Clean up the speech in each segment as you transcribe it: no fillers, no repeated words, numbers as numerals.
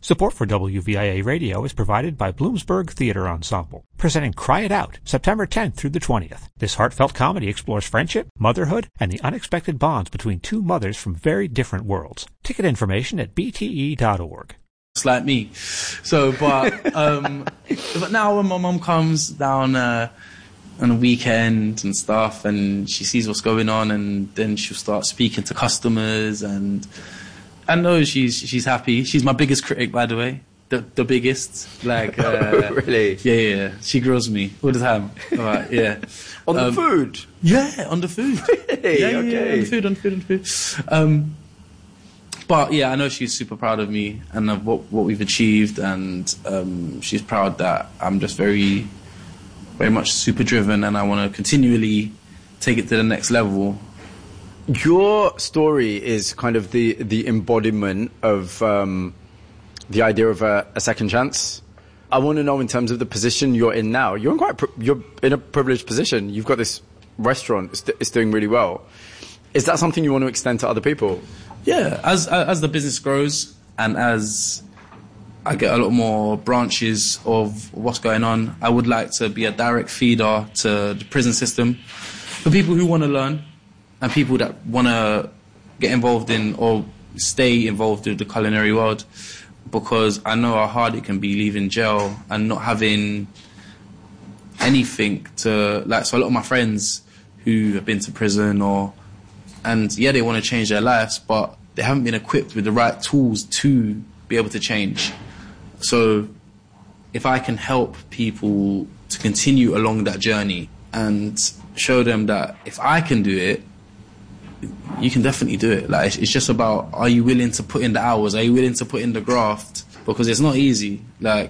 Support for WVIA Radio is provided by Bloomsburg Theater Ensemble, presenting Cry It Out, September 10th through the 20th. This heartfelt comedy explores friendship, motherhood, and the unexpected bonds between two mothers from very different worlds. Ticket information at bte.org. It's like me. So, but now when my mum comes down on a weekend and stuff, and she sees what's going on, and then she'll start speaking to customers, and I know she's happy. She's my biggest critic, by the way. The biggest. Like, really? Yeah. She grills me all the time. All right, yeah. On the food? Yeah, on the food. Really? Yeah, Okay. on the food. But yeah, I know she's super proud of me and of what we've achieved, and she's proud that I'm just very, very much super driven, and I want to continually take it to the next level. Your story is kind of the embodiment of the idea of a second chance. I want to know, in terms of the position you're in now, you're in a privileged position. You've got this restaurant, it's doing really well. Is that something you want to extend to other people? Yeah, as the business grows and as I get a lot more branches of what's going on, I would like to be a direct feeder to the prison system for people who want to learn and people that want to get involved in or stay involved with the culinary world, because I know how hard it can be leaving jail and not having anything to, like, so a lot of my friends who have been to prison they want to change their lives, but they haven't been equipped with the right tools to be able to change. So if I can help people to continue along that journey and show them that if I can do it, you can definitely do it. Like, it's just about, are you willing to put in the hours? Are you willing to put in the graft? Because it's not easy.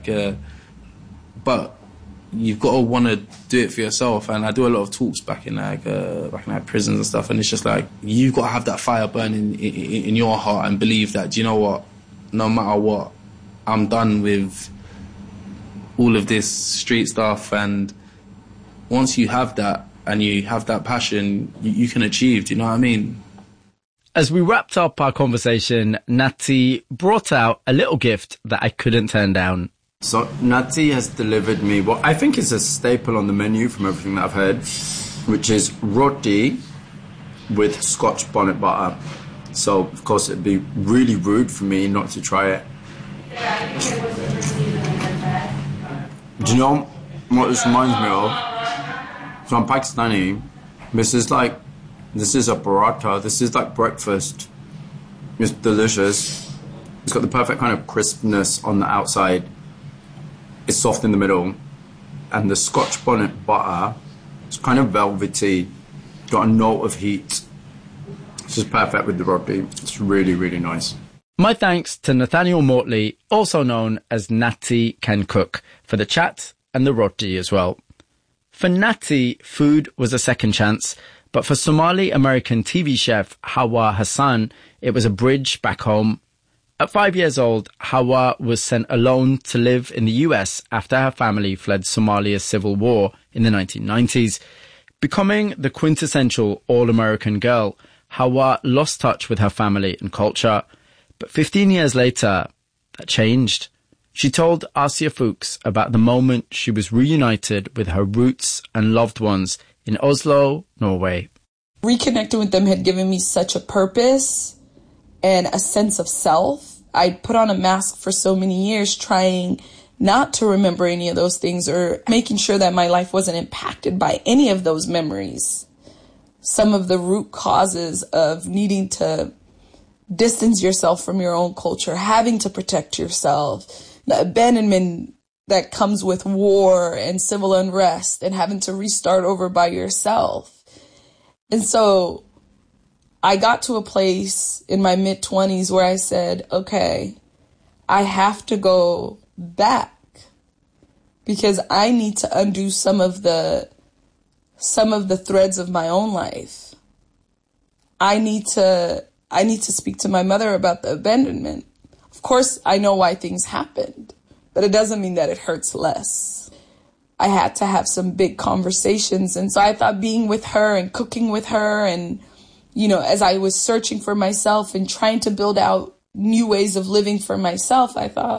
But you've got to want to do it for yourself. And I do a lot of talks back in prisons and stuff. And it's just like, you've got to have that fire burning in your heart and believe that, do you know what? No matter what, I'm done with all of this street stuff. And once you have that, and you have that passion, you can achieve. Do you know what I mean? As we wrapped up our conversation, Natty brought out a little gift that I couldn't turn down. So Natty has delivered me what I think is a staple on the menu from everything that I've heard, which is roti with Scotch bonnet butter. So, of course, it'd be really rude for me not to try it. Do you know what this reminds me of? So I'm Pakistani. This is a paratha. This is like breakfast. It's delicious. It's got the perfect kind of crispness on the outside. It's soft in the middle. And the Scotch bonnet butter, it's kind of velvety. Got a note of heat. This is perfect with the roti. It's really, really nice. My thanks to Nathaniel Mortley, also known as Natty Can Cook, for the chat and the roti as well. For Natty, food was a second chance, but for Somali-American TV chef Hawa Hassan, it was a bridge back home. At 5 years old, Hawa was sent alone to live in the US after her family fled Somalia's civil war in the 1990s. Becoming the quintessential all-American girl, Hawa lost touch with her family and culture. But 15 years later, that changed. She told Asia Fuchs about the moment she was reunited with her roots and loved ones in Oslo, Norway. Reconnecting with them had given me such a purpose and a sense of self. I put on a mask for so many years trying not to remember any of those things or making sure that my life wasn't impacted by any of those memories. Some of the root causes of needing to distance yourself from your own culture, having to protect yourself, the abandonment that comes with war and civil unrest and having to restart over by yourself. And so I got to a place in my mid-20s where I said, okay, I have to go back because I need to undo some of the threads of my own life. I need to speak to my mother about the abandonment. Of course, I know why things happened, but it doesn't mean that it hurts less. I had to have some big conversations. And so I thought being with her and cooking with her and, as I was searching for myself and trying to build out new ways of living for myself, I thought,